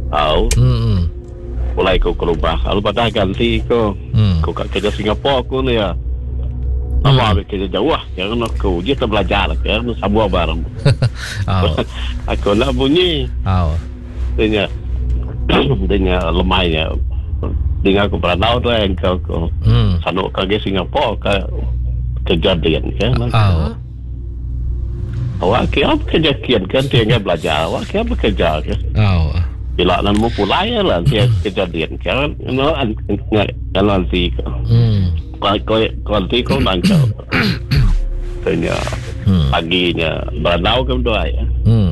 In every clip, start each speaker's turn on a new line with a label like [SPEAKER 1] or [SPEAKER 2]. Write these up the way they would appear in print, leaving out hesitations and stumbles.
[SPEAKER 1] Au. Mulai ko kerubah. Lalu pada ganti ko. Ko kat kerja Singapura ko ni ya. Apa kerja jauh lah. Kerana ko dia terbelajar lah. Kerana sabua barang. Aku nak bunyi. Dia lemahnya. Dengan aku beranau tu yang kau sanuk kerja Singapura ke kejadian kan. Awak kira apa kerja kian kan dia enggak belajar. Awak kira apa kerja kan. Bila nak mau pulai lah dia kejadian kan. Kalau nanti kalau nanti kau nangkau. Tanya paginya beranau ke doa ya.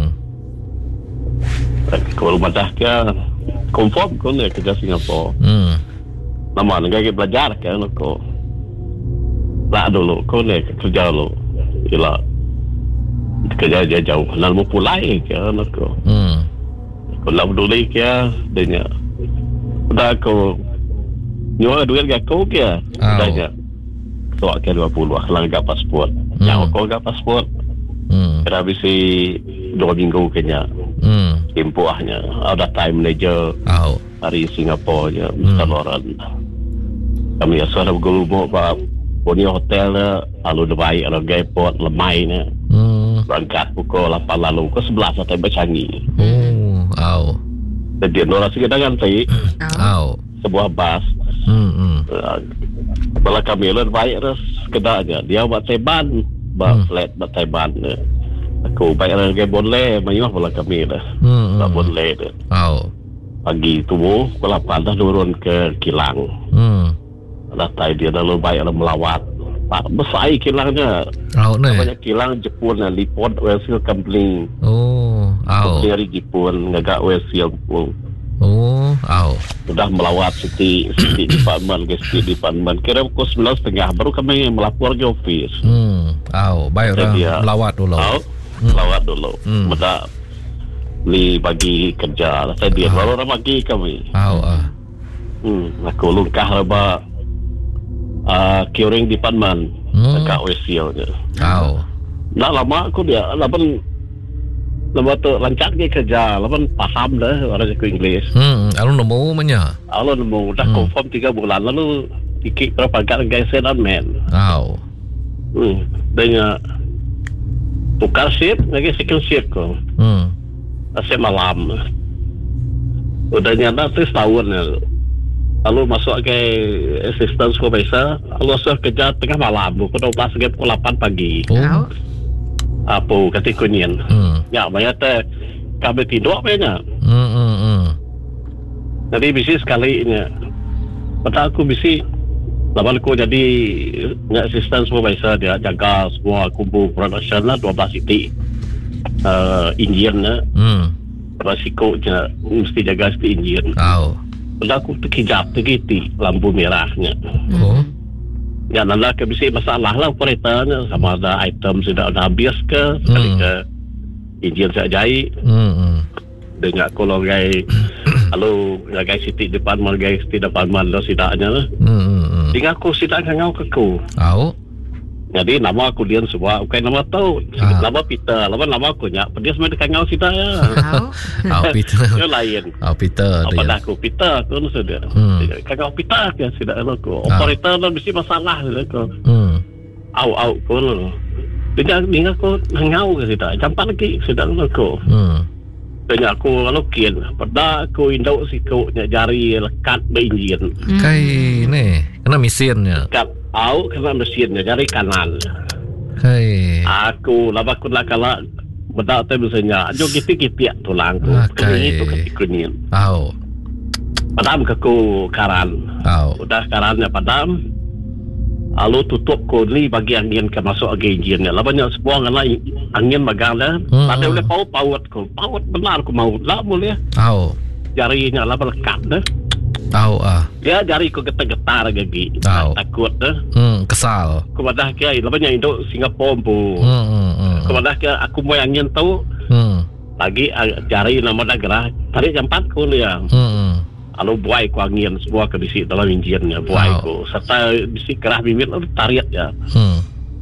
[SPEAKER 1] Kalau rumah dah ke konform kau ni kerja Singapura. Nama negara belajar kan kau. Tak dulu kau ni kerja dulu. Bila kerja jauh nak mau pulai kan kau. Kalau dulu ke dia dah kau nyawa duit ke kau ke dah soal ke 20 kalau enggak pasport. Yang kau enggak pasport. Kira bisi 2 minggu kenya. Tempohnya ada time manager dari Singapura je mustalaran. Kami asal bergulung pak punya hotel lalu Dubai lalu airport lemai ni. Berangkat pukul 8 lalu ke 11 sampai Bercangi. Jadi orang kita ganti sebuah bas. Kalau kami lalu baik ras kedanya dia buat teban, buat flat buat teban. Aku bayar harga boleh, mayuh pula kami dah. Tak boleh dah. Pagi tu, pukul 8 dah turun ke Kilang. Dah tay dia dah bayar melawat. Besar kilangnya. Banyak kilang Jepun, Lipot Oil Seal Company. Company dari Jepun, ngagak oil seal pun. Sudah melawat City Department ke City Department. Kira pukul 9.30 baru kami melapor ke office.
[SPEAKER 2] Baik orang melawat dulu.
[SPEAKER 1] Lawat dulu. Mudah beli bagi kerja. Saya dia baru orang bagi kami. Aku lungkah lebah curing department dekat OSL je. Nak lama aku dia lapan lepas tu lancar ke kerja lapan paham dah orang aku Inggeris.
[SPEAKER 2] Alun nemu manya.
[SPEAKER 1] Alun nemu dah confirm 3 bulan lalu tikik berapa pangkat guys man. Dengan tukar shift lagi second shift ko. Asyik malam. Udah nyata tu setahun ya. Lalu masuk ke assistant supervisor. Lalu masuk kerja tengah malam. Pukul 12 ke pukul 8 pagi. Apa kata kunyin. Ya banyak teh kami tidur banyak. Jadi bisi sekali ini. Pada aku bisi lawan aku jadi assistant supervisor dia jaga semua kumpul production lah 12 titik engine lah resiko je mesti jaga si engine pada aku terkejap tergiti lampu merahnya ya nanti kebisi masalah lah operatornya sama ada item sudah habis ke sekali ke engine saya jahit dengan kalau gay lalu gay City Department gay City Department lo sidaknya lah tinggal aku sidak ngau ke aku. Jadi nama aku Dian semua, bukan nama tahu. Nama Peter, nama aku nya. Dia semua dekat ngau sidak ya.
[SPEAKER 2] Peter.
[SPEAKER 1] Dia lain.
[SPEAKER 2] Peter.
[SPEAKER 1] Apa aku Peter tu sudah. Kagak Peter ke sidak aku. Operator lah mesti masalah aku. Au pun. Dia aku ngau ke sidak. Campak lagi sidak aku. Tanya aku kalau kian pada aku induk siku jari lekat beinjin.
[SPEAKER 2] Kai ni kena mesinnya.
[SPEAKER 1] Lekat kena mesinnya jari kanan.
[SPEAKER 2] Kai.
[SPEAKER 1] Aku aku nak kalau bedak tu misalnya jo kitik-kitik tulangku. Ini tu ketikunin. Padam ke aku karan. Udah karannya padam. Lalu tutup kuli bagi angin ke masuk ke enjinnya. Banyak semua kena angin magang dah. Ada boleh paut ko. Paut benar ko mau. Lah boleh. Jarinya lah melekat dah. Dia jari ko getar-getar gigi. Takut dah.
[SPEAKER 2] Kesal.
[SPEAKER 1] Kepada kia banyak induk Singapura pun. Kepada kia aku mau angin tahu. Lagi jari nama dah gerah. Tarik jam 4 ko dia. Lalu buai ku angin semua ke bisi dalam enjinnya buai ku serta bisi kerah bibir lalu tarik ya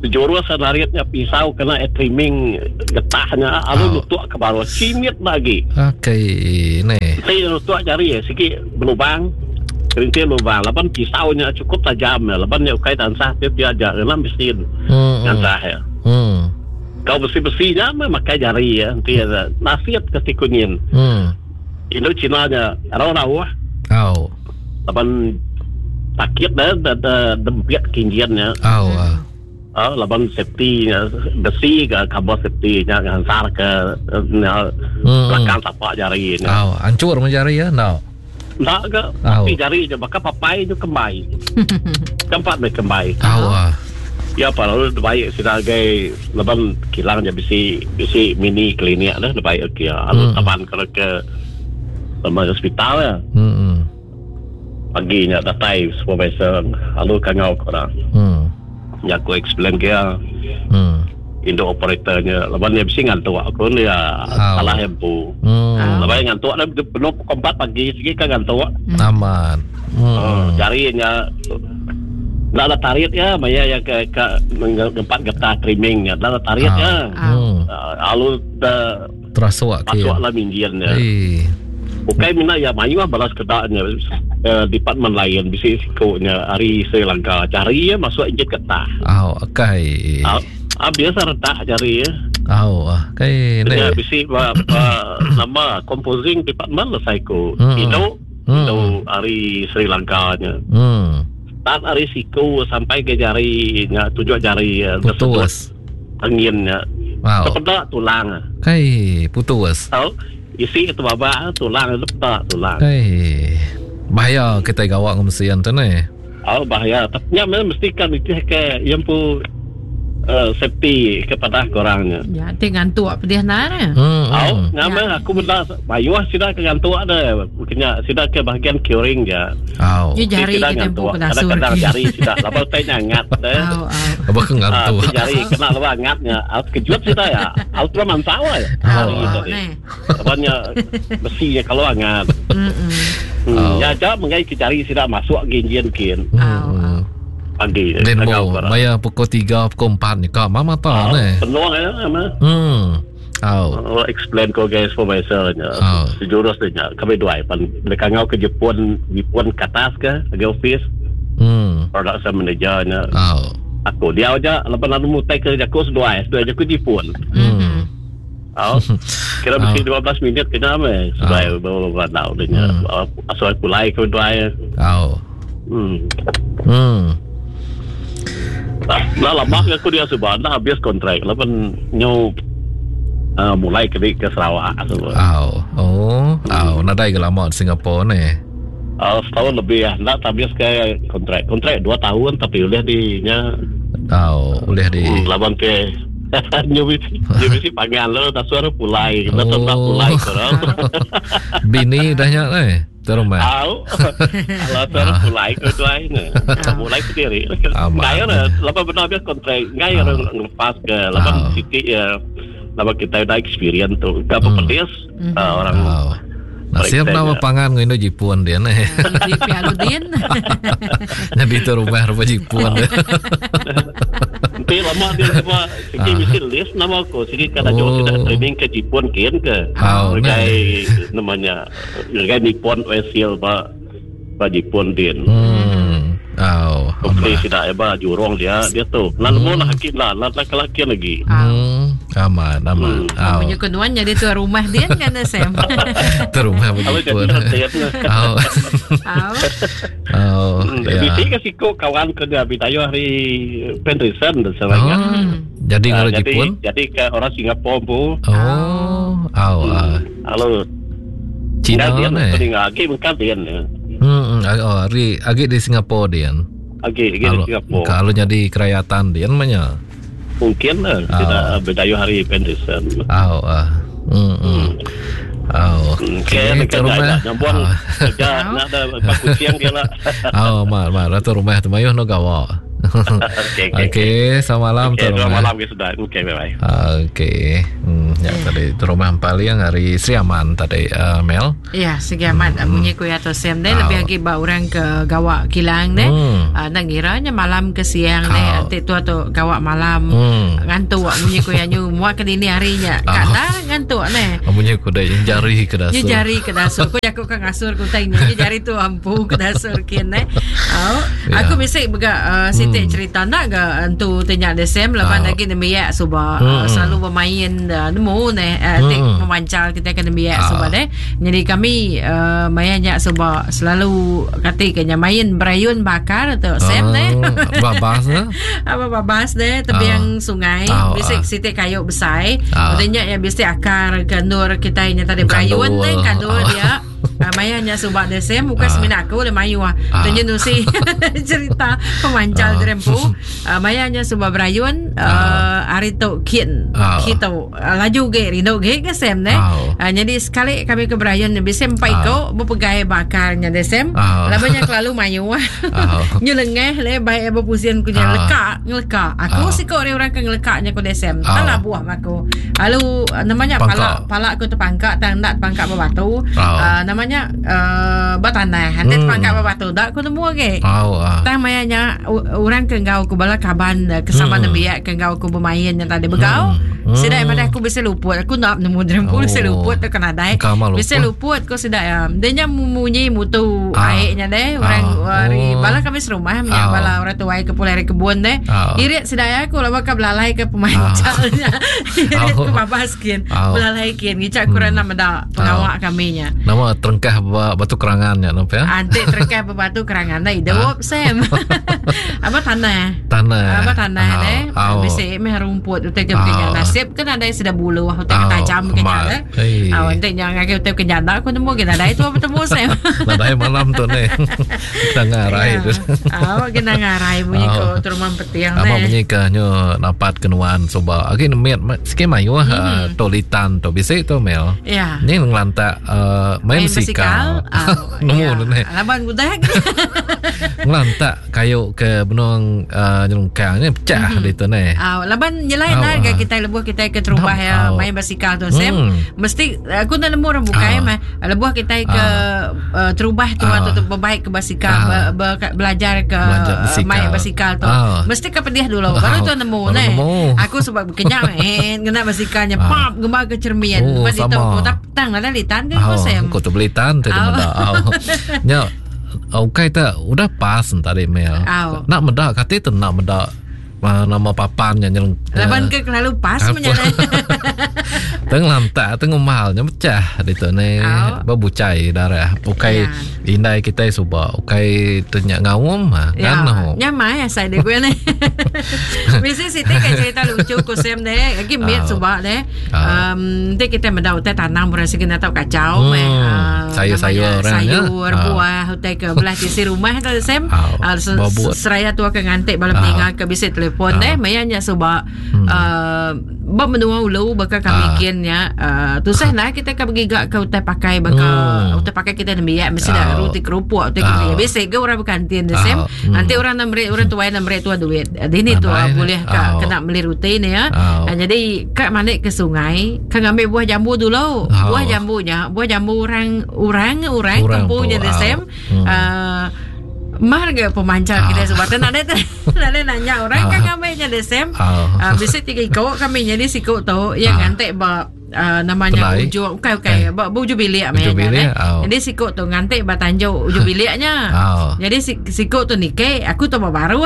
[SPEAKER 1] sejurus lariatnya pisau kena trimming getahnya lalu nutuk ke bawah cimit lagi.
[SPEAKER 2] Okey, nih.
[SPEAKER 1] Saya nutuk jari sikit berlubang. Kerintil lubang, lapan pisaunya cukup tajam ya, lapan dia kait ansah dia ajar dalam mesin ansah ya. Kau besi-besinya memakai jari ya, nanti ada nasihat ketikunin. Indo Cina nya raw-raw. Lapan sakit dah dempet kinjiannya. Lapan safety-nya besi ke kabel safety-nya ansar ke belakang tapak jari ini.
[SPEAKER 2] Hancur jari ya,
[SPEAKER 1] Tak ke, tapi jari je bakal papai je kembali. Tempat dia kembali. Ya kalau baik sebagai leban kilang je bisi mini klinik dah baik ke. Lalu taban ke lembaga hospital ya. Paginya datai supervisor lalu kangau korang. Ya aku explain ke Indo operatornya leban dia bisi ngantuk aku ni ya salah hempu. Leban ngantuk dah penuh kompat pagi sikit kan ngantuk.
[SPEAKER 2] Aman.
[SPEAKER 1] Jarinya dah ada tarik ya maya yang ke tempat getah trimming ya dah ada tarik ya. Lalu dah
[SPEAKER 2] terasuak
[SPEAKER 1] lah minjiannya. Bukai mina ya mayu balas kedaknya department lain bisi sikonya hari Sri Lanka cari ya masuk injet getah.
[SPEAKER 2] Okey.
[SPEAKER 1] Biasa retak jari ya.
[SPEAKER 2] Okey ni.
[SPEAKER 1] Ya bisi nama composing department lah saiko. Indo hari Sri Lanka nya. Tak hari siku sampai ke jari nya tujuh jari
[SPEAKER 2] putus
[SPEAKER 1] anginnya. Terpedak tulang.
[SPEAKER 2] Okey, putus.
[SPEAKER 1] Isi itu babak tulang letak tulang.
[SPEAKER 2] Bahaya kita gawak ngomsian tu ni.
[SPEAKER 1] Bahaya. Tapi memang mestikan itu ke yang pu safety kepada korangnya.
[SPEAKER 3] Ya, dengan tua pedih nara.
[SPEAKER 1] Nama aku benar bayuah sudah ke gantua ada. Mungkinnya sudah ke bahagian curing je.
[SPEAKER 3] Dia jari kita tempuh kelasur.
[SPEAKER 1] Kadang-kadang jari sudah. Lepas tanya ngat.
[SPEAKER 2] Apa ke gantua?
[SPEAKER 1] Jari kena lepas ngatnya. Kejut sudah ya. Ultra mansawa ya. Lepas besinya kalau ngat. Ya, jawab mengenai ke jari sudah masuk genjian kin. Pagi.
[SPEAKER 2] Dan bayar pukul 3, pukul 4 ni kak mama tahu ni.
[SPEAKER 1] Penuh ya sama. Explain ko guys supervisor nya. Sejurus dia kami dua pan mereka ngau ke Jepun katas ke ke office. Production manager nya. Aku dia aja lepas lalu mutai ke jakus dua jaku Jepun. Kira mesti 15 minit kena me. Sudah bawa tahu dia. Asal pulai ke dua. Nah lama aku dia sebenarnya habis kontrak lepas nyu mulai ke Sarawak semua.
[SPEAKER 2] Nadai ke lama di Singapura ni.
[SPEAKER 1] Setahun lebih ya. Nak habis ke kontrak 2 tahun tapi boleh di nya.
[SPEAKER 2] Boleh di.
[SPEAKER 1] Laban ke nyu panggilan lo tak suara pulai. Kita tak pulai korang.
[SPEAKER 2] Bini dah nyak ni. Terumah.
[SPEAKER 1] Kalau suara pulai ke dua ini. Mulai sendiri. Gaya lah. Lepas benar habis kontrak. Gaya orang lepas ke. Lepas sikit ya. Lepas kita dah experience tu. Gak pedes. Orang.
[SPEAKER 2] Siap nama pangan ngino Jepun dia ni. Jadi terumah rupa Jepun dia.
[SPEAKER 1] Tapi lama dia semua sikit mesti list nama aku. Sikit kata jauh sudah training ke Jepun kian ke. Bergai namanya. Bergai Nippon Oil Pak Jepun dia. Okey sudah eba jurong dia tu. Lalu lah hakim lah. Laki-laki lagi.
[SPEAKER 2] Aman.
[SPEAKER 3] Punya keduan jadi tuan rumah dia kan Sam.
[SPEAKER 2] Tuan rumah Jepun.
[SPEAKER 1] Bisi kasih ko kawan ke dia bitayo hari Penrisen dan sebagainya.
[SPEAKER 2] Jadi kalau Jepun?
[SPEAKER 1] Jadi ke orang Singapura pun. Halo.
[SPEAKER 2] Cina ni.
[SPEAKER 1] Agi bukan dia ni.
[SPEAKER 2] Agi di Singapura dia.
[SPEAKER 1] Agi di Singapura.
[SPEAKER 2] Kalau jadi kerajaan dia namanya.
[SPEAKER 1] Mungkin lah. Tidak berdayu hari Penrisen. Kaya kerja nyambung kerja nak ada baku siang dia lah.
[SPEAKER 2] Mak ratu rumah tu mayuh no gawa. Okey, selamat malam tuan.
[SPEAKER 1] Selamat malam ke sudah. Okey, bye.
[SPEAKER 2] Okey. Ya tadi tu rumah paling hari Sri Aman tadi Mel.
[SPEAKER 3] Ya, Sri Aman bunyi ku atau Sam deh lebih lagi bawa orang ke gawak kilang deh. Nang kiranya malam ke siang deh. Nanti tu atau gawak malam ngantuk bunyi ku yang muak ke dini harinya. Kata ngantuk neh.
[SPEAKER 2] Bunyi ku dah jari ke dasar.
[SPEAKER 3] Jari ke dasar. Ku jakuk ke ngasur ku tanya jari tu ampu ke dasar kene. Aku bisik bega Siti cerita nak ke antu tanya Desem lepas lagi nemiak subah selalu bermain nemu neh memancal kita kena biak subah deh. Jadi kami mayanya subah selalu katikanya main berayun bakar atau Sem deh.
[SPEAKER 2] Babas deh.
[SPEAKER 3] Apa babas deh tepiang sungai bisik Siti kayu besar. Katanya ya bisik akar kandur kita ini tadi berayun deh kandur dia. Mayanya subak Desem bukan semina aku le mayu tanya tu si cerita pemancal derempu mayanya subak berayun hari tu kita laju ge rindo ge ke Sem deh. Jadi sekali kami ke berayun bisa sampai kau berpegai bakarnya Desem labanya lalu mayu nyelengeh le baik berpusian ku ngeleka aku si kau orang ke ngelekanya ku Desem talah buah aku lalu namanya pala aku terpangkat tang nak pangkat berbatu namanya batanah nanti pangkat berbatu dak aku nemu ke tang mayanya orang ke ngau ku bala kaban kesama nabiak ke ngau ku bermain yang tadi begau sedai pada aku bisa luput aku nak nemu drempu bisa luput tu kena dai bisa luput ko sedai dia munyi mutu airnya deh orang bala kami serumah bala orang tuai ke pulai kebun deh irit sedai aku lah bakal belalai ke pemancalnya irit ke babaskin belalai kin ngicak kurang nama dak pengawak kaminya
[SPEAKER 2] nama terengkah batu kerangannya nampak ya
[SPEAKER 3] ante terengkah batu kerangan dah idop Sam apa tanah deh bisa meh rumput utai ke kenyang nasib kan ada yang sudah bulu utai ke tajam kenyang deh ante yang ngake utai kenyang dak aku nemu kita ada itu apa temu Sam
[SPEAKER 2] nadai malam tu nih kita ngarai tu
[SPEAKER 3] kita ngarai bunyi ko terumam petiang
[SPEAKER 2] apa bunyi ke nyo dapat kenuan coba lagi nemiat sikit mayu tolitan to bisa itu Mel ni ngelantak main musikal nemu nih
[SPEAKER 3] laban budak
[SPEAKER 2] ngelantak kayu ke benung nyelungkang ni pecah itu nih
[SPEAKER 3] laban nyelain harga kita lebuh kita ke terubah ya main basikal tu Sam mesti aku nak nemu orang bukai mah lebuh kita ke terubah tu atau berbaik ke basikal belajar ke main basikal tu mesti ke pedih dulu baru tu nemu nih aku sebab kenyang kena basikalnya pop gemar ke cermin lepas itu tang ada litan ke Sam
[SPEAKER 2] kau tu belitan tu dah nya okay tak udah pas tadi Mel nak medak kata tu nak medak nama papannya yang
[SPEAKER 3] laban ke lalu pas menyala
[SPEAKER 2] teng lantak teng malnya pecah itu nih babucai darah ukai indai kita suba ukai tanya ngawum kan
[SPEAKER 3] nyamai saya deh gue nih bisa sih kayak cerita lucu ku Sam deh lagi miet suba deh nanti kita mendau teh tanam berasa kita tahu kacau sayur buah utai ke belah sisi rumah tu Sam seraya tua ke ngantik balap tinggal ke bisa telepon deh mayanya sebab bab menua ulu bakal kami kiannya tu sah lah kita ke pergi ke utai pakai bakal utai pakai kita nemiak mesti dah roti kerupuk utai kita biasa ke orang berkantin deh Sam nanti orang tuai namre tu duit ini tu boleh kena beli roti ni ya jadi kak manik ke sungai kak ambil buah jambu dulu buah jambu orang kampunya deh Sam marga pemancar kita sebab ada nanya orang kan namanya Desem bisa 3 ikut kami jadi si ikut tu yang ngantek namanya uju uju bilik jadi si ikut tu ngantek tanjuk uju biliknya jadi si ikut tu nikah aku tu baru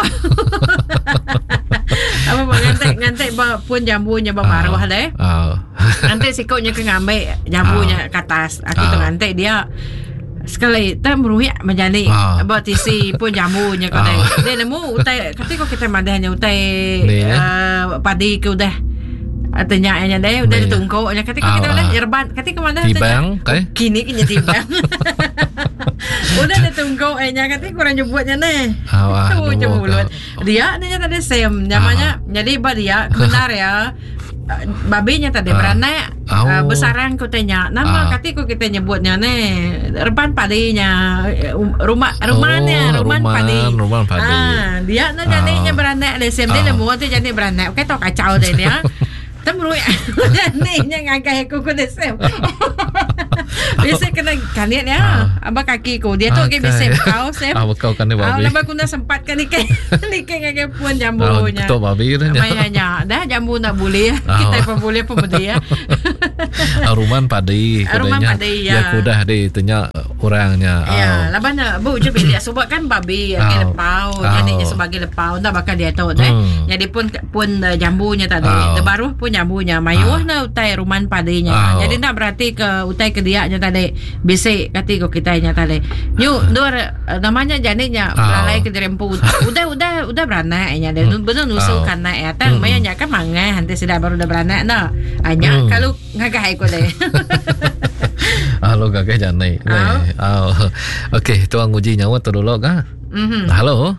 [SPEAKER 3] apa ngantek pun jambunya baru deh nanti si ikutnya ke ngambil jambunya ke atas aku tu ngantek dia sekali tak meruyak menjadi buat isi pun jamunya kau dia nemu utai ketika kita madahnya utai padi ke udah artinya nya deh udah ditungkoknya ketika kita udah yerban ketika mana
[SPEAKER 2] tibang
[SPEAKER 3] kini tibang udah ditungkok nya ketika kurang nyebutnya deh mulut dia tadi Sam namanya jadi dia benar ya babinya tadi beranak besaran ko tanya nama kati ko kita nyebutnya reban padinya rumahnya padi dia jadinya beranak lesem dia lemua tu jadi beranak kayak tau kacau deh dia temui jadinya ngagai ko lesem biasa kena kaniat ya abang kaki ko dia tu ke biasa kau sem
[SPEAKER 2] kau kan babi
[SPEAKER 3] lama kuna sempat kan ikan ngagai pun jambunya
[SPEAKER 2] betul babi
[SPEAKER 3] dah jambu nak boleh kita pun boleh pun dia
[SPEAKER 2] ruman padi ya kudah deh tanya orangnya
[SPEAKER 3] ya labana bu je bilik sebab kan babi ke lepau jadinya sebagai lepau dah bakal dia tahu jadi pun jambunya tadi baru pun jambunya mayuh na utai ruman padinya jadi nak berarti ke utai ke dia nya tadi bisik kati ko kitanya tadi nyu dor namanya janinya lalai ke dirempu udah beranak nya dan benar nusul kana ya tang mayanya kan mangah hanti sudah baru udah beranak nah hanya kalau ngagah ko deh
[SPEAKER 2] halo gagah janai okey tuang uji nyawa tu dulu ka halo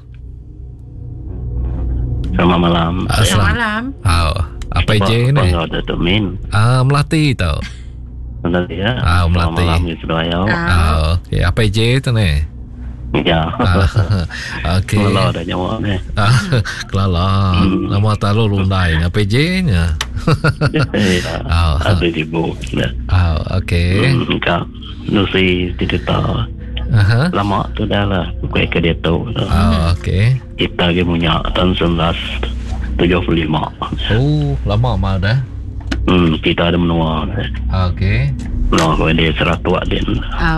[SPEAKER 1] selamat malam
[SPEAKER 2] apa je ni melati tau
[SPEAKER 1] Melati ya.
[SPEAKER 2] Melati.
[SPEAKER 1] Malam ni sudah ya.
[SPEAKER 2] Okey, apa je tu ni?
[SPEAKER 1] Ya.
[SPEAKER 2] Okey.
[SPEAKER 1] Kelala dah nyawa ni.
[SPEAKER 2] Kelala. Nama tahu lundai. Apa je nya?
[SPEAKER 1] Ada di buku.
[SPEAKER 2] Okey.
[SPEAKER 1] Kau nusi cerita. Lama tu dah lah. Bukan ke dia tahu.
[SPEAKER 2] Okey.
[SPEAKER 1] Kita ke punya tahun 1975.
[SPEAKER 2] Lama mal dah.
[SPEAKER 1] Kita ada menua.
[SPEAKER 2] Okey.
[SPEAKER 1] Menua kau dia seratua din.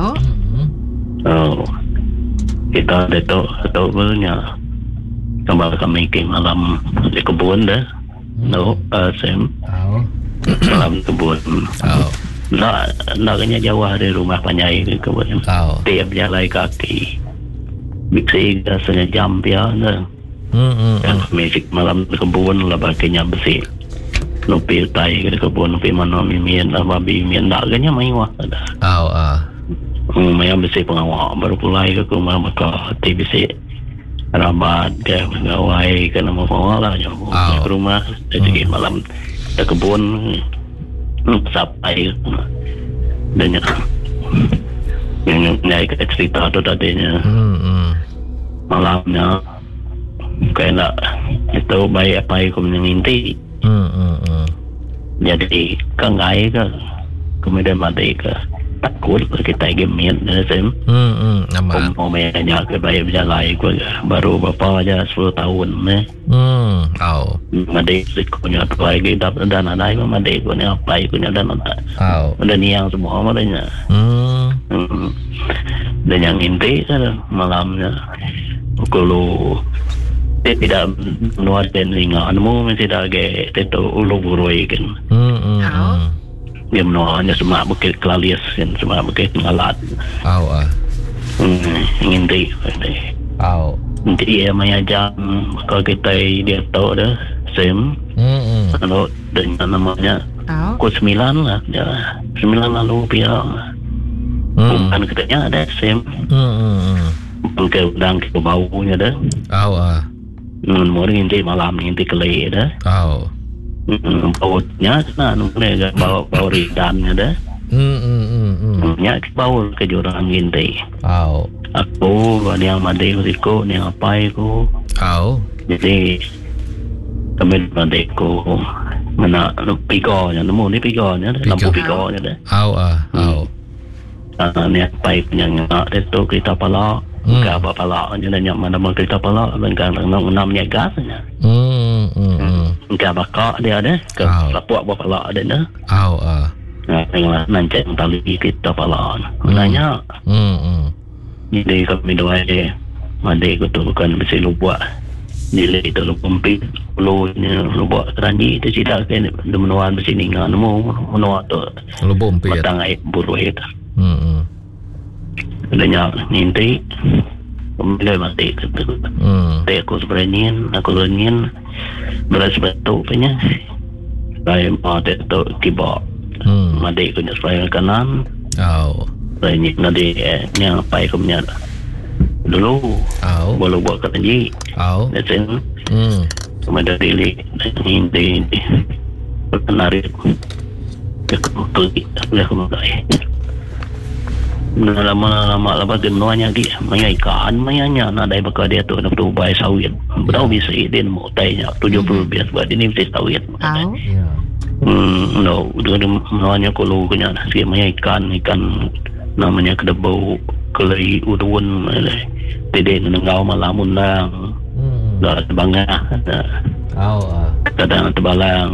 [SPEAKER 1] Kita ada tu punya kembali kami ke malam di kebun dah. Sem. Malam kebun. Nak kena jauh dari rumah Panyai ke kebun. Tiap jalan kaki. Biksi rasanya jam dia dah. Musik malam di kebun lah baginya besi. Nupi tai ke kebun nupi mana mimian lah babi mimian tak kanya main wah ada. Maya besi pengawal baru pulai ke rumah maka besi rabat ke pengawai ke nama pengawal lah ke rumah jadi malam ke kebun sapai dan yang naik cerita tu tadinya malamnya kayak nak itu baik apa aku menginti jadi kangai ke kemudian mati ke takut kita gemit sem umumnya ke bayi berjalan ke baru bapa aja 10 tahun mati sikunya tu lagi dapat dana naik mati kunya apa kunya dana dan yang semua madanya dan yang inti kan malamnya kalau tidak luar dan ringanmu mesti dah ke itu ulu burui kan dia menuanya semua bukit kelalis kan semua bukit ngalat nginti nanti dia mengajar kalau kita dia tahu dah sem kalau dengan namanya kod 9 lah 9 lalu pihak bukan katanya ada sem ke udang ke baunya dah mungkin nanti malam nanti kelai dah bautnya sana nunggu bau ridannya dah nya bau ke jurang ginti aku yang mandi ko ni apa ko jadi kami mandi ko mana pigonya nemu ni pigonya lampu pigonya dah ni apa yang itu kita pala ke apa pala nya dan mana mau kita pala dengan namanya gasnya enggak bakal dia ada ke lapuak bapala ada dah dengan nancet tali kita pala nanya jadi kami doa je mandi ko tu bukan mesti lupa nilai itu lu pempit lu buat keranji itu tidak kan menuan mesti ningan menua tu
[SPEAKER 2] lu pempit
[SPEAKER 1] matang air buru itu adanya ninti kemudian mati aku sebenarnya aku ingin beras batu punya saya ada tu tiba mati punya sebelah kanan ini nanti yang apa aku punya dulu boleh buat keranji dan kemudian dili ninti Penari pergi boleh kemudian lama lepas genuanya lagi maya ikan mayanya nak dari bakal dia tu nak berubah sawit berapa bisa dia mau tanya 70 bias buat ini bisa sawit no dia namanya kalau kena si maya ikan namanya kedebau kelai udun tidak nengau malam undang dah tebangah kadang tebalang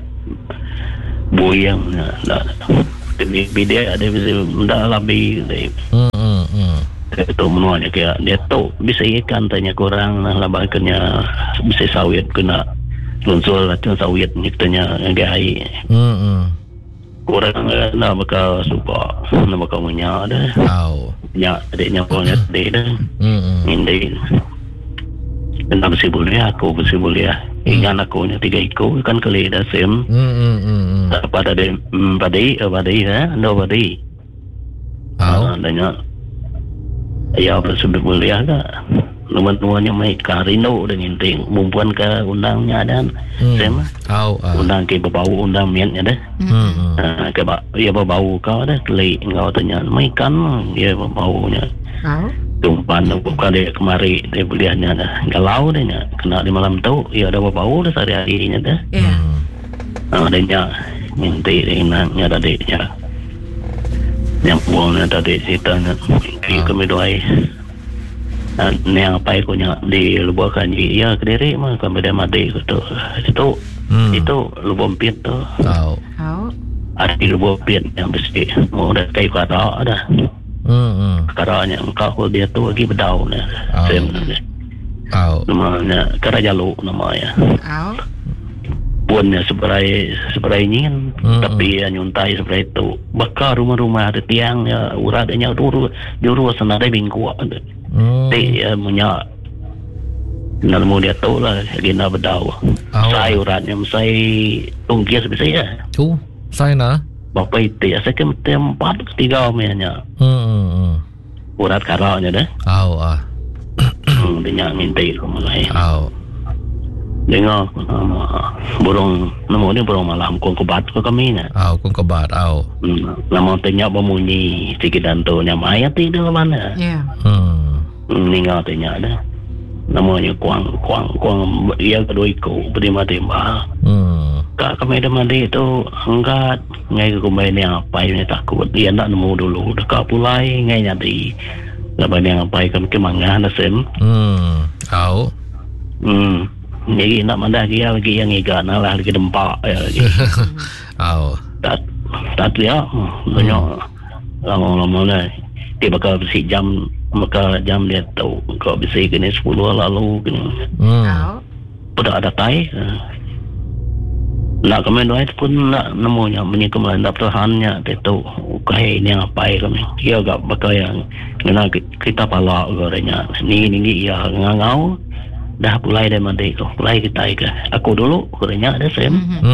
[SPEAKER 1] boyang dah demi dia ada bisa mendak lebih itu menuanya kayak dia tu bisa ikan tanya kurang labakannya bisa sawit kena lunsur latihan sawit niktanya gay kurang nak bakal suka nak bakal punya dah punya adiknya punya adik dah ini dan mesti boleh aku mesti boleh ikan aku nya 3 ekor kan kali dah sem pada dia no badi adanya ya bersebut boleh ada teman-temannya mai karino dengan ting perempuan ke undangnya dan sem undang ke bau undang miannya dah ke ya bau kau dah kali engkau tanya mai kan ya baunya tumpan bukan dia kemari dia beliannya dah galau dia kena di malam tu ya ada bau dah sehari-harinya dah adanya minti dengan tadi yang buangnya tadi ceritanya kami doai yang apa ikunya di lubakan ya kediri mah kami dah mati itu lubang pit tu ada di lubang pit yang mesti mau dah kayu kara dah karanya engkau dia tu lagi bedau ni sebenarnya namanya kara jaluk namanya punya seberai ingin tapi nyuntai seberai itu bakar rumah-rumah ada tiang ya uratnya juru senada bingku dia punya nalmu dia tahu lah gina bedau saya uratnya saya tungkis bisa ya
[SPEAKER 2] tu saya na
[SPEAKER 1] bapak itu ya saya tempat ketiga omanya urat karanya dah dia minta mulai dengar burung nama ni burung malam kong kebat ke kami nya
[SPEAKER 2] kong kebat
[SPEAKER 1] nama tanya bemunyi sikit dan tu nya maya tidur mana ningal tanya dah namanya kuang ia kedua ikut berdima tembak kami dah mandi itu angkat ngai ke kumbai ni apa ini takut dia nak nemu dulu dekat pulai ngai nyadi lepas ni apa kami ke mangah nasem jadi nak mandah dia lagi yang ikan lah lagi dempak lagi tak dia banyak lama-lama lah dia bakal bersih jam dia tahu kau bersih kena 10 lalu kena pada ada tai nak kami doa pun nak nemunya menyikam lah tak terhannya dia tahu kayak ini apa kami dia agak bakal yang kena kita palak gorengnya ni ya ngangau dah mulai dari mandi kau mulai kita aku dulu kurangnya ada sem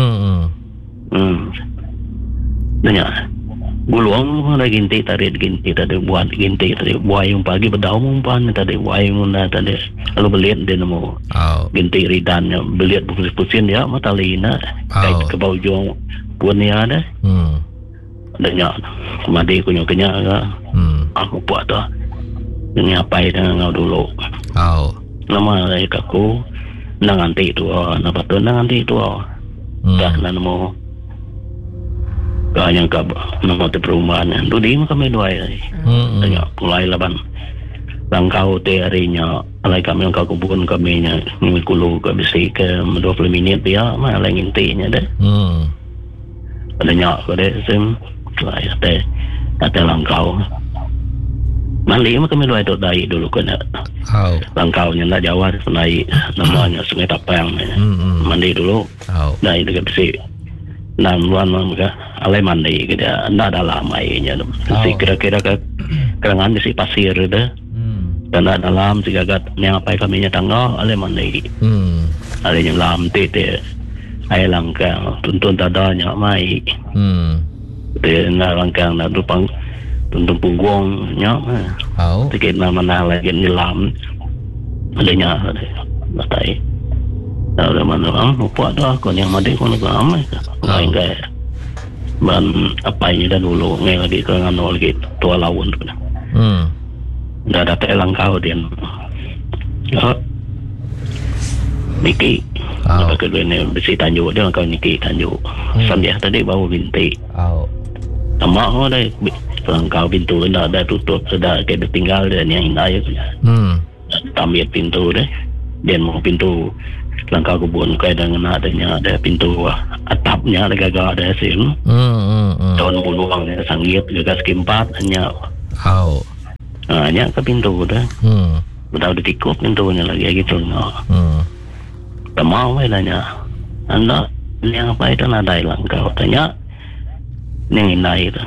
[SPEAKER 1] nanya gulung ada ginti tadi buat ginti tadi buai yang pagi berdau umpan tadi buai yang tadi lalu beliat dia nemu ginti ridannya beliat pusing dia matalina kayak ke bau juang punya ada nanya mandi kunyuk aku buat tu ini apa dengan kau dulu nama dari kaku nang anti tu napa tu nang anti tu dah namo kaya ka nama te perumahan tu di kami dua tanya mulai laban langkau te harinya alai kami angka kubun kami nya ngikulu ke bisi ke 20 minit dia mah alai intinya dah adanya ke sem lai te ada langkau mali mah kami dua itu dari dulu kena langkaunya nak Jawa naik namanya Sungai Tapang mandi dulu dari dekat besi dan luan mereka alai mandi kita anda ada lama nya si kira-kira ke kerangan si pasir dah dan ada dalam jika gat yang apa kami nya tangga alai mandi alai yang lam tete ai langkang tuntun tadanya mai dia nak langkang nak dupang tuntun punggung nya sikit nama lagi nilam adanya batai Ada mana buat dah kon yang mati kon ke amai enggak ban apa ini dah dulu ngai lagi ke ngano lagi tua lawan tu dah ada telang kau dia Niki kedua ni besi tanjuk dia kau Niki tanjuk sambil tadi bawa binti sama dah kau pintu dah tutup sudah kayak tinggal dia yang indah tamir pintu deh dia mau pintu langkah kebun kayak dengan adanya ada pintu atapnya ada gagak ada sim tahun buluang ada sanggit gagas kimpat hanya hanya ke pintu dah udah ditutup pintunya lagi gitu tak mau nanya anda yang apa itu nada langkah tanya yang ini itu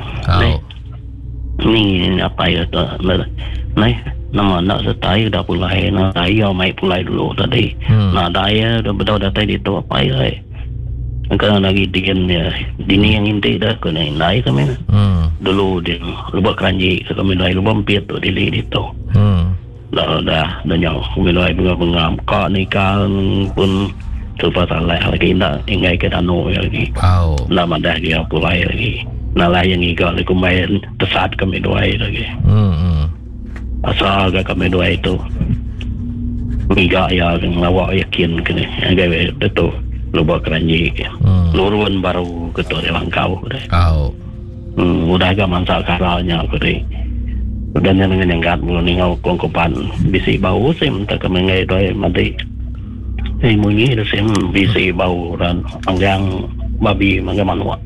[SPEAKER 1] ini apa itu nih nama nak setai dah pulai nak saya mai pulai dulu tadi nak daya dah betul dah tadi tu apa ya kan lagi dian ya dini yang inti dah kena naik kami dulu dia lubak keranji kami naik lubang piet tu dili itu dah nyau kami naik bunga kak nikah pun terpas salah lagi nak ingai ke dano lagi lama dah dia pulai lagi nak layan igal aku main tersat kami dua lagi asal agak kami dua itu miga ya ngawak yakin kene agak betul lubak keranji lurun baru ketua langkau udah agak mansa karalnya kene dan yang dengan yang gat belum ningau kongkopan bisi bau sim tak kami ngai doi mati munyi sim bisi bau dan anggang babi mangga manua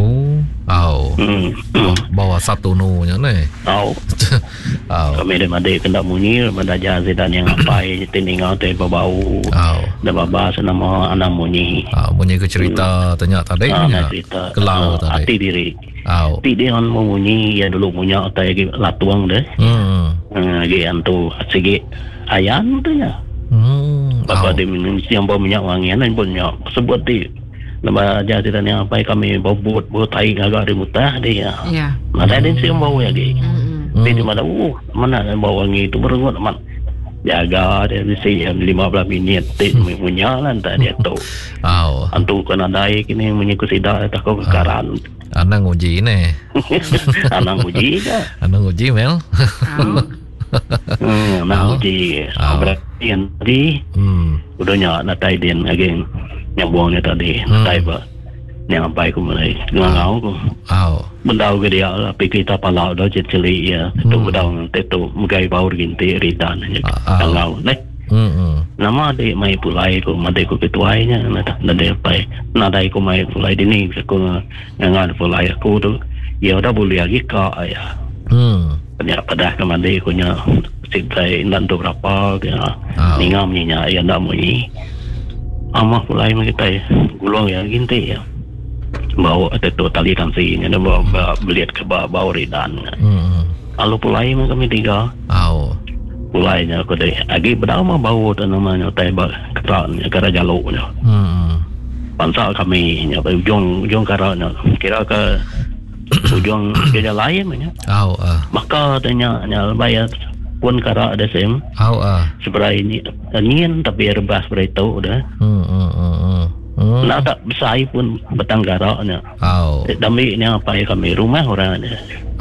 [SPEAKER 2] bawa satu nunya nih
[SPEAKER 1] kami dah mandi kena munyi manda jazi dan yang apa tiningau teh bau dah baba senama anak munyi
[SPEAKER 2] munyi ke cerita tanya tadi kelau tadi
[SPEAKER 1] hati diri ti dia on munyi ya dulu punya tai latuang deh lagi antu segi ayan tu ya bapa dia minum siang bau minyak wangian dan punya sebut di nama jazi dan yang apa kami bobot tai agak dimutah dia ada dia siang bau ya di mana mana bau wangi itu berengut man jaga dia mesti 15 minit punya lah entah dia tu antu kena dai kini menyiku sidak tak kau kekaran
[SPEAKER 2] anang uji ni
[SPEAKER 1] anang uji dah
[SPEAKER 2] anang uji Mel
[SPEAKER 1] anang uji berarti yang tadi udah nyak natai dia lagi yang buangnya tadi natai ba yang apa aku mulai ngau aku bendau ke dia tapi kita palau dah celi ya tu bendau tu mugai baur ginti ridan ngau nih nama dia mai pulai ko made ko ketuainya nada apa nada ko mai pulai dini ko ngan pulai aku tu ya udah boleh lagi ka ya ternyata pada kemande ko nya sitai nan tu berapa ya ningamnya ya ndak mui amah pulai kita gulung ya ginti ya bawa tu tali tansinya dah bawa beliat ke bawah ridan lalu pulai kami tiga pulainya aku dari agi berdama bau tu namanya tebak kerannya kera jaluknya pansal kami nya ujung keranya kira ke ujung kerja lain nya maka tanya nya bayar pun kera ada sem seberai ini angin tapi rebas seberai tu dah nak tak besar pun betang garaknya dami ni apa ya kami rumah orangnya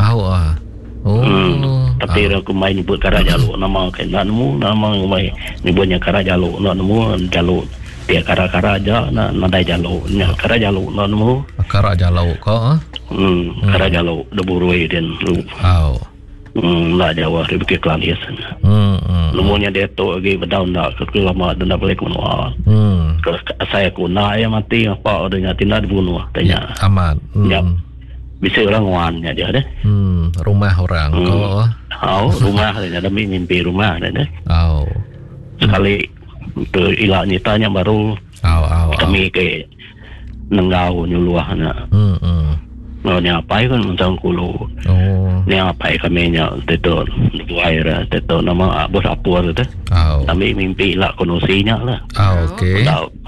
[SPEAKER 1] tapi aku main nyebut Karajaluk nama kena nemu nama main nyebutnya Karajaluk nak nemu jaluk dia Karaja nak nadai jaluk nya Karajaluk nak nemu
[SPEAKER 2] Karajaluk kau
[SPEAKER 1] Karajaluk deburui dan lu lah Jawa ribut kelalias nemunya dia tu lagi berdaun dak ke lama dan dak boleh keluar saya kuna ya mati apa adanya tindak dibunuh tanya
[SPEAKER 2] aman
[SPEAKER 1] bisa orang wannya dia deh
[SPEAKER 2] rumah orang
[SPEAKER 1] rumah dia ada mimpi rumah deh sekali ke ilahnya tanya baru kami ke nenggau nyuluahnya ni apa kan macam kulu ni apa kami nya teto air teto nama bos apur tu kami mimpi lah konosinya lah
[SPEAKER 2] okey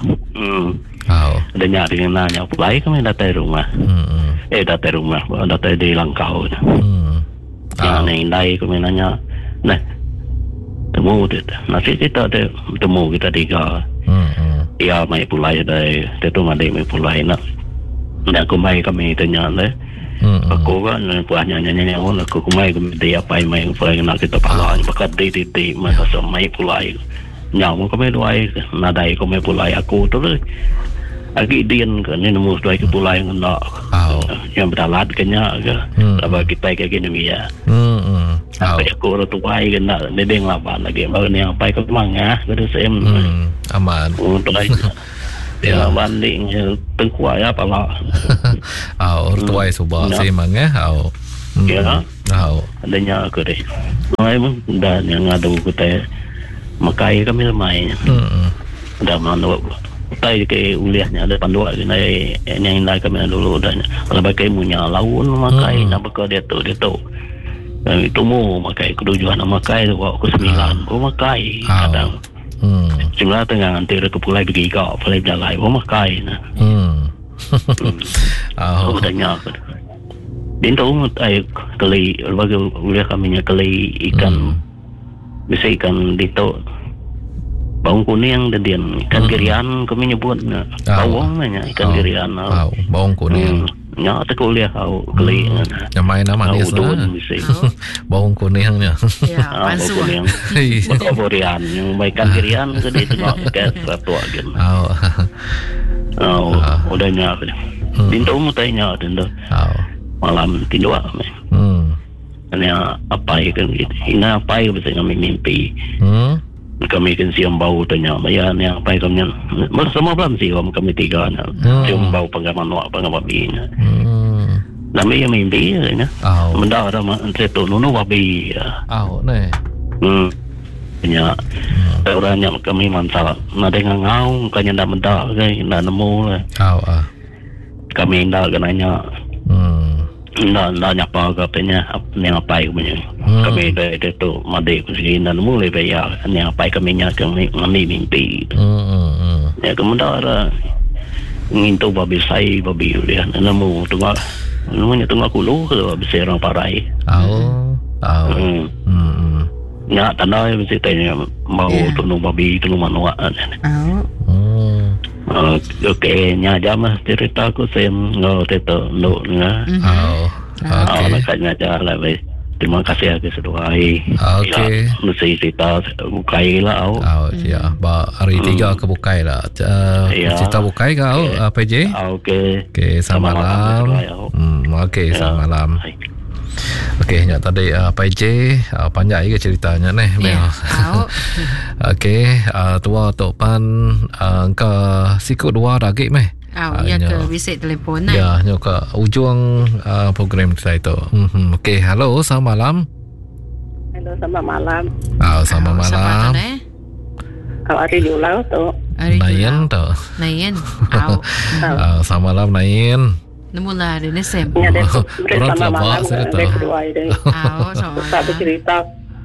[SPEAKER 1] ada nyari dengan nanya pulai kami datang rumah datang rumah datang di Langkau ni indai kami nanya nah temu tu nasi kita temu kita tiga ya mai pulai dai tetu made mai pulai nak ndak ko mai kami tanya le aku kan puanya nyanyi aku kumai kami dia pai mai pulai nak kita pala bakat di masa mai pulai nyaw ko mai duai nadai ko mai pulai aku tu le agi dian kan ni nemu duai ke pulai ngana yang berdalat kenya ke apa kita kayak gini ya sampai aku tu pai kan nak nedeng lapan lagi baru ni yang pai ke mangah ke sem
[SPEAKER 2] aman
[SPEAKER 1] untuk lagi ya banding tengkuai apa lah
[SPEAKER 2] ortuai subah semang
[SPEAKER 1] ya adanya aku deh memang dan yang ada kita makai kami ramai dah mana tai ke uliahnya ada panduan ni yang kami dulu dan kalau pakai punya laun makai nak bakal dia tu dan itu mu makai kedujuan makai tu aku 9 aku makai kadang Jumlah tengah nanti ada kepulai pergi kau, pulai jalan, rumah kain. Udahnya. Dinto ay kali, bagi uliah kami nya kali ikan, bisa ikan dito, bawang kuning dan dia ikan gerian kami nyebut bawang nanya ikan gerian.
[SPEAKER 2] Bawang kuning.
[SPEAKER 1] Nya tak kuliah kau kali.
[SPEAKER 2] Yang main nama dia bawang kuningnya.
[SPEAKER 3] Ya, palsu.
[SPEAKER 1] Bawang yang ikan gerian ke dia tengok ke satu agen. Udahnya. Dinto mu tanya dinto. Malam tidur kami. Ini apa ikan gitu. Ini apa yang bisa kami mimpi. Kami kan siang bau tanya, ya ni apa kami bersama belum sih kami 3 nya. Siang bau penggaman babi nya. Nama yang mimpi nya. Benda ada setu nunu babi.
[SPEAKER 2] Ne.
[SPEAKER 1] Nya orangnya kami mantap. Nada ngau kanya ndak benda kai ndak nemu. Kami ndak kenanya. Ndak nyapa katanya yang apa punya kami dari itu made sini dan mulai bayar yang apa kami mimpi ya kemudian ingin tu babi dia nemu tengah namanya tengah kulu kalau bisa orang parai ya tanda mesti tanya mau tunung babi tunung manua Okey, nya jam cerita aku sem ngau teto no nga. Nakanya jalan weh. Terima kasih aku seduai.
[SPEAKER 2] Okey.
[SPEAKER 1] Mesti cerita bukai lah
[SPEAKER 2] ya, ba hari 3 ke bukai lah. Cerita bukai kau PJ? Okey, selamat malam. Okey, selamat malam. Okey, nya tadi PJ panjang ke ceritanya nih. Okey, tua tok pan ke sikut 2 lagi meh.
[SPEAKER 3] Ya ke visit telefon ni.
[SPEAKER 2] Ya, nya ke ujung program kita itu. Okey, halo, selamat malam.
[SPEAKER 4] Halo, selamat malam.
[SPEAKER 2] Selamat malam.
[SPEAKER 4] Kalau ada di ulang tu.
[SPEAKER 2] Nayan tu.
[SPEAKER 3] Nayan.
[SPEAKER 2] Selamat malam Nayan.
[SPEAKER 3] Namula ada nesem.
[SPEAKER 2] Orang tua saya tahu.
[SPEAKER 4] Tak bercerita.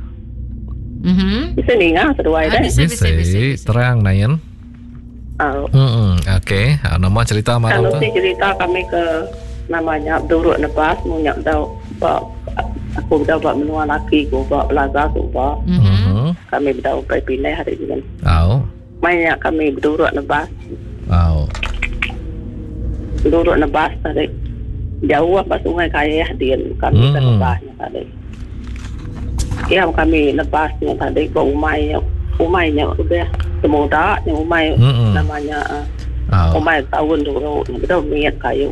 [SPEAKER 4] Bisa dengar kedua ini.
[SPEAKER 2] Bisa. Terang Nayan. Okey. Nama cerita malam tu.
[SPEAKER 4] Kalau cerita kami ke namanya Abdurrahman Nebas, munyak tahu. Aku dah buat menua laki, aku buat belajar, aku buat. Kami dah upay pindah hari ini. Banyak kami Abdurrahman Nebas. Duduk nebas tadi jauh apa sungai kaya dia kami ke nebasnya tadi yang kami nebasnya tadi ke umainya udah semudah yang umai namanya umai tahun dulu betul miat kayu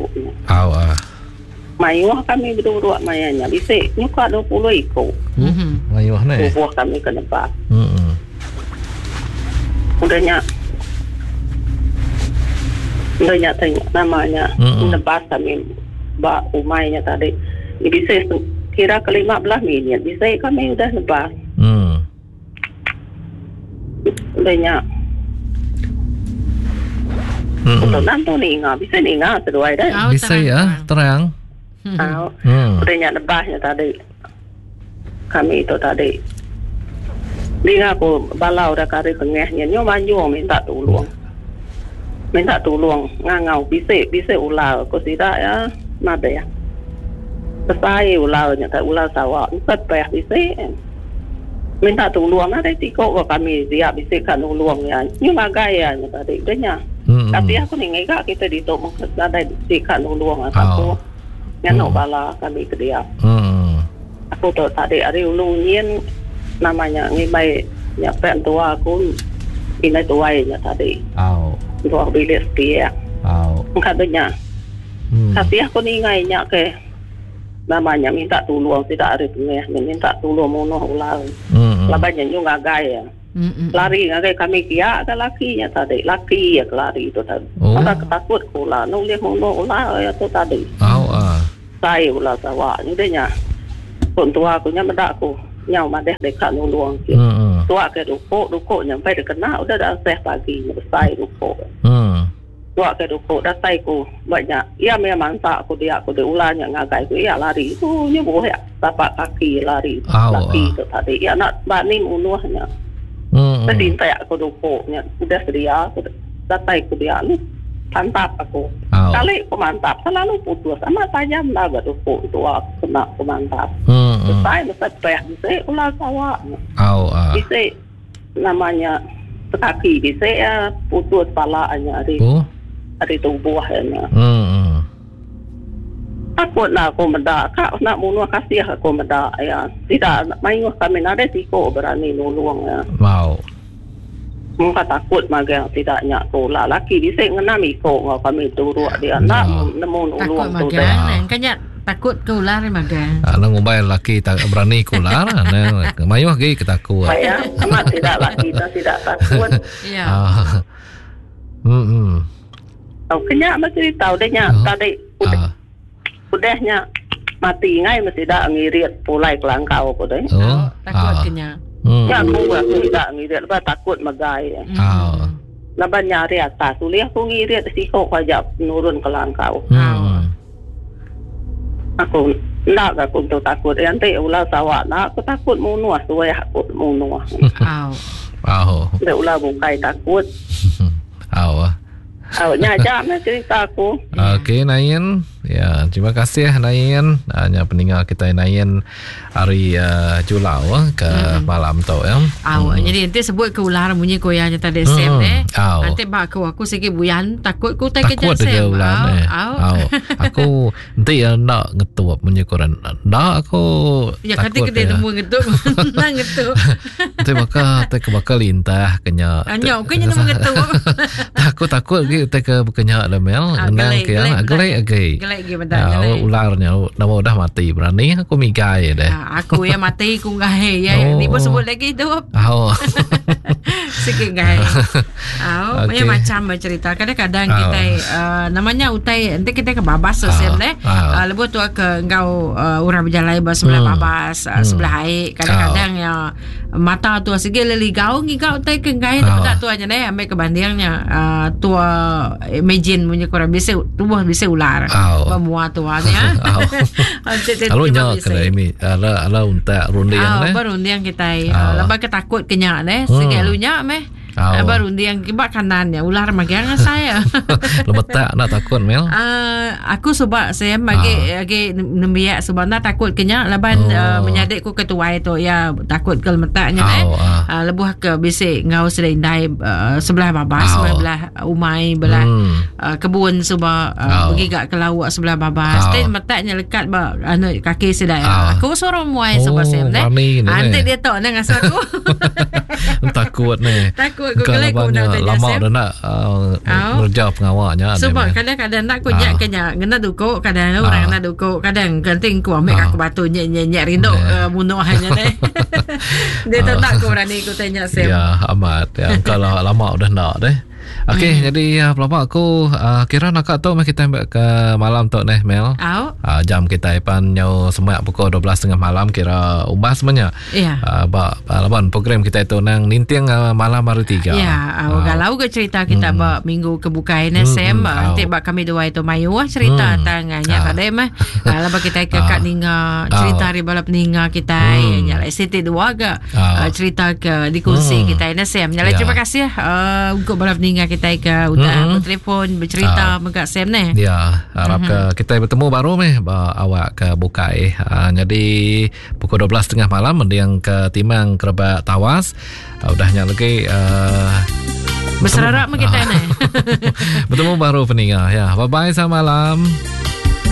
[SPEAKER 4] mayuh kami berdua mayanya bisa nyuka 20 ikut
[SPEAKER 2] mayuh ni
[SPEAKER 4] buah kami ke nebas udahnya tengok namanya nebas kami bak umainya tadi bisa kira ke 15 minit bisa kami udah nebas udahnya untuk nanti bisa ninga seduai dah
[SPEAKER 2] bisa ya terang
[SPEAKER 4] udahnya nebasnya tadi kami itu tadi ninga aku balau dah kari tengahnya nyomanyo minta ngangau bisa ular ko tidak ya nada ya selesai ularnya tak ular sawah 4 bisa minta tolong ada tiko kami dia bisa kan tolong ya nhưng mà gaya tadi denya tapi aku ni ngega kita di tok ada kan tolong aku yang bala kami ke dia aku tu tadi ada ulungin namanya ngibai ya pen tua aku ini tuainya tadi tua bilis dia katanya tapi aku ni ngainya ke namanya minta tolong tidak ada minta tolong mono ulang labanya juga gaya lari ngagai kami kia ada lakinya tadi laki ya lari itu tadi ada ketakut pula nulis mono ulang itu tadi saya ulah tawa ni dia pun tua aku nya mendak aku nyau madeh dekat nulung tua ke ruko nyampai kena udah dah seh pagi selesai ruko tua ke ruko datai ku banyak ia memang tak aku dia ulahnya ngagai ku ia lari tu nya boleh tapak kaki lari laki tu tadi ia nak bani unuhnya tadi tak aku ruko nya udah sedia aku datai ku dia ni mantap aku kali aku mantap selalu putus sama tajam lah ruko tu aku kena aku mantap selesai mesti bisa ulah sawah bisa namanya kaki bisa putus palanya ada tubuhnya. Takut nak aku mendak, kak nak bunuh kasih aku mendak ya. Tidak main kami ada tiko berani nolong ya.
[SPEAKER 2] Wow.
[SPEAKER 4] Muka takut magang tidaknya aku lah laki bisa ngenami ko kami turut dia nak nemu nolong tu
[SPEAKER 3] dah. Kanya takut ke ular magang.
[SPEAKER 2] Nang ubay laki tak berani ke ular, mayuh ge ketakut.
[SPEAKER 4] Ya, amat tidak laki tidak takut.
[SPEAKER 3] Ya.
[SPEAKER 4] Kenya mesti tahu dehnya tadi udahnya mati ngai mesti dak ngirit pulai kelangkau ko deh.
[SPEAKER 3] Takut kenya.
[SPEAKER 4] Ya aku tidak ngirit lepas takut magai. Lepas nyari atas suliah aku ngirit siko aja nurun kelangkau. Aku nak aku tu takut nanti ulah sawak nak aku takut munuh suai aku munuh. Dia ulah bukai takut. Nyajak cerita aku.
[SPEAKER 2] Okey Nayan. Ya, terima kasih Nayan. Hanya pendengar kita Nayan hari Julau ke malam tu ya.
[SPEAKER 3] Jadi nanti sebut ke ular bunyi koyanya tadi Sam nanti bak aku sikit buyan takut ku tak kerja Sam.
[SPEAKER 2] Aku nanti nak ngetup bunyi koran. Dah aku
[SPEAKER 3] ya kata kita nemu ngetup. Nak ngetup.
[SPEAKER 2] Nanti bakal lintah kenya.
[SPEAKER 3] Anyok kenya nemu ngetup.
[SPEAKER 2] Takut kita ke kenya lemel nang ke gelai ularnya nama udah mati berani aku migai deh.
[SPEAKER 3] Aku yang mati aku ngai ya. Ni pun sebut lagi hidup. Sikit ngai. Macam cerita kadang-kadang kita namanya utai nanti kita ke babas sosial deh. Lepas tu ke engkau orang berjalan sebelah babas sebelah air kadang-kadang ya mata tu sikit leli gaung ngigau utai ke ngai tak tu aja deh ambil kebandingnya tua imagine punya korang bisa tubuh bisa ular semua tuanya.
[SPEAKER 2] Kalau nyak kena ini ala untuk rundiang deh.
[SPEAKER 3] Baru rundiang kita. Lepas ketakut kenyak deh. Sikit lunyak meh. Baru rundiang kibak kanan ya ular magang saya.
[SPEAKER 2] Lepas tak nak takut Mel.
[SPEAKER 3] Aku sebab saya bagi nembiak sebab nak takut kenyak leban menyadik ku ketua itu ya takut ke letaknya deh. Lebuh ke bisik ngau sedai dai sebelah babas sebelah umai belah kebun sebab bergigak ke laut sebelah babas dan metaknya lekat kaki sedai aku suruh muai sebab Sam deh nanti dia tahu dengan aku
[SPEAKER 2] takut ni
[SPEAKER 3] takut gelai ku nak
[SPEAKER 2] lama dah nak ngerja pengawalnya
[SPEAKER 3] sebab kadang-kadang nak ku nyak kenya ngena dukuk kadang orang ngena dukuk kadang genting ku ambil aku batu nyak rindu bunuh hanya deh dia tak ku berani ku tanya Sam
[SPEAKER 2] ya amat ya kalau lama dah nak deh. Okey, jadi pelapak aku kira nak tahu kita ke malam tu nih Mel. Jam kita ipan nyau semua pukul 12:30 malam kira ubah semuanya.
[SPEAKER 3] Iya.
[SPEAKER 2] Laban program kita itu nang nintiang malam hari 3.
[SPEAKER 3] Ya, galau ke cerita kita minggu kebukaan Sam nanti kami dua itu mayu cerita tangannya tadi mah. Laban kita ke kat ninga cerita hari balap ninga kita nyala ST dua ke cerita ke dikongsi kita Sam. Nyala terima kasih untuk balap ninga kita kita ke udah bertelefon bercerita megak Sam ni.
[SPEAKER 2] Ya, harap kita bertemu baru awak ke Bukai. Jadi pukul 12:30 malam mendiang ke Timang Kerebak Tawas. Udahnya lagi
[SPEAKER 3] berserap kita ni.
[SPEAKER 2] Bertemu baru peninggal ya. Bye bye, selamat malam.